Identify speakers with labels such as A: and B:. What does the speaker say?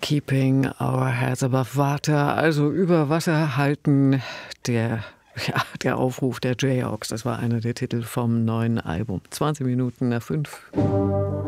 A: Keeping Our Heads Above Water, also über Wasser halten, der Aufruf der Jayhawks, das war einer der Titel vom neuen Album. 20 Minuten nach 5.